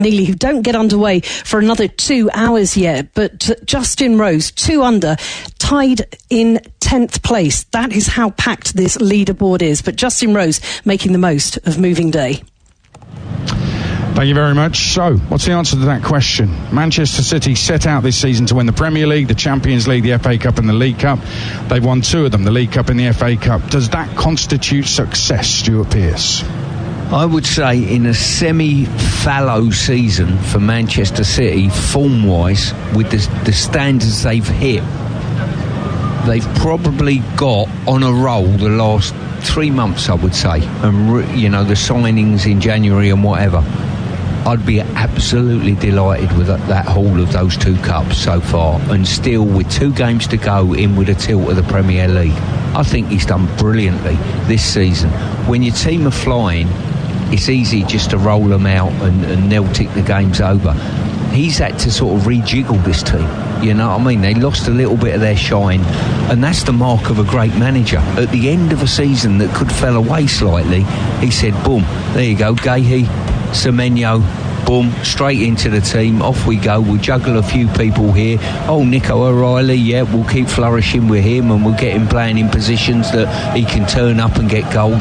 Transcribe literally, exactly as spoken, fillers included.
Neely, who don't get underway for another two hours yet, but Justin Rose, two under, tied in tenth place. That is how packed this leaderboard is. But Justin Rose making the most of moving day. Thank you very much. So, what's the answer to that question? Manchester City set out this season to win the Premier League, the Champions League, the F A Cup and the League Cup. They've won two of them, the League Cup and the F A Cup. Does that constitute success, Stuart Pearce? I would say in a semi-fallow season for Manchester City, form-wise, with the, the standards they've hit, they've probably got on a roll the last three months, I would say, and re, you know, the signings in January and whatever. I'd be absolutely delighted with that, that haul of those two cups so far, and still with two games to go in with a tilt of the Premier League. I think he's done brilliantly this season. When your team are flying, it's easy just to roll them out and, and they'll tick the games over. He's had to sort of rejiggle this team. You know what I mean? They lost a little bit of their shine, and that's the mark of a great manager. At the end of a season that could fell away slightly, he said, boom, there you go, Gahey, Semenyo, boom, straight into the team, off we go, we'll juggle a few people here. Oh, Nico O'Reilly, yeah, we'll keep flourishing with him and we'll get him playing in positions that he can turn up and get goals.